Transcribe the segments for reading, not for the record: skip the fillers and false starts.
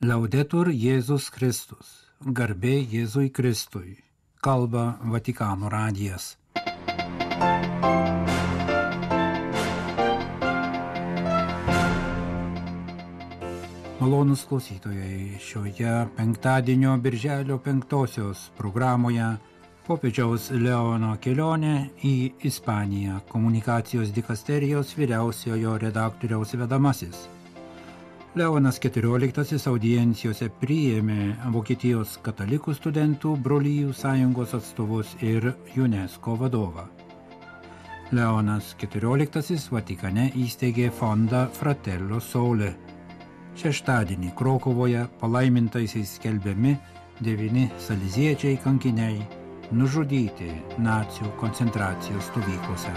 Laudetur Jėzus Kristus. Garbė Jėzui Kristui. Kalba Vatikano radijas. Malonūs klausytojai, šioje penktadienio birželio 5 programoje popiežiaus Leono kelionė į Ispaniją, komunikacijos dikasterijos vyriausiojo redaktoriaus vedamasis. Leonas XIV audiencijose priėmė Vokietijos katalikų studentų brolijų sąjungos atstovus ir UNESCO vadovą. Leonas XIV Vatikane įsteigė fondą Fratello Sole. Šeštadienį Krokuvoje palaimintaisiais skelbiami 9 saleziečiai kankiniai nužudyti nacių koncentracijos stovyklose.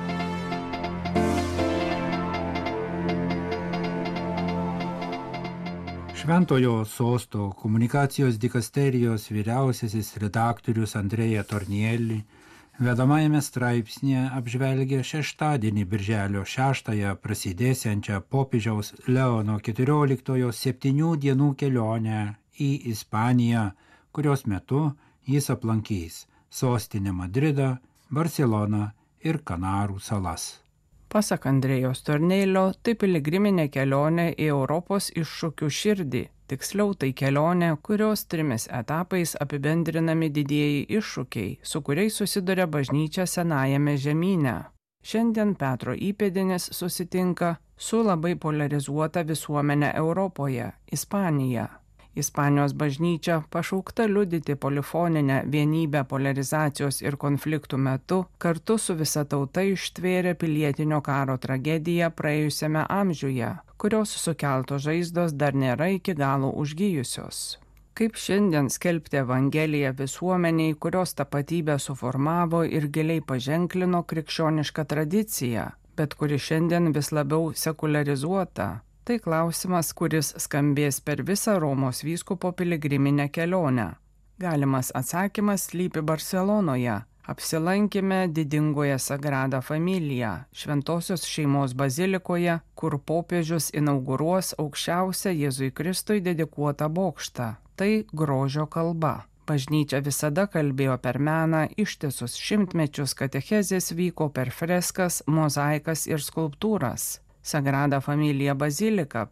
Šventojo sosto komunikacijos dikasterijos vyriausiasis redaktorius Andrea Tornielli vedamajame straipsnėje apžvelgia šeštadienį birželio 6 prasidėsiančią popiežiaus Leono XIV 7 dienų kelionę į Ispaniją, kurios metu jis aplankys sostinę Madridą, Barceloną ir Kanarų salas. Pasak Andrėjos Tornelio, tai piligriminė kelionė į Europos iššūkių širdį. Tiksliau, tai kelionė, kurios 3 etapais apibendrinami didieji iššūkiai, su kuriais susiduria bažnyčia senajame žemyne. Šiandien Petro įpėdinis susitinka su labai polarizuota visuomenė Europoje – Ispanija. Ispanijos bažnyčia pašaukta liudyti polifoninę vienybę polarizacijos ir konfliktų metu kartu su visa tauta ištvėrė pilietinio karo tragediją praėjusiame amžiuje, kurios sukeltos žaizdos dar nėra iki galo užgijusios. Kaip šiandien skelbti Evangeliją visuomeniai, kurios tapatybę suformavo ir giliai paženklino krikščionišką tradiciją, bet kuri šiandien vis labiau sekularizuota? Tai klausimas, kuris skambės per visą Romos vyskupo piligriminę kelionę. Galimas atsakymas slypi Barcelonoje. Apsilankėme didingoje Sagrada Familia, šventosios šeimos bazilikoje, kur popiežius inauguruos aukščiausią Jėzui Kristui dedikuotą bokštą. Tai grožio kalba. Bažnyčia visada kalbėjo per meną, ištisus šimtmečius katechezės vyko per freskas, mozaikas ir skulptūras. Sagrada Familia bazilika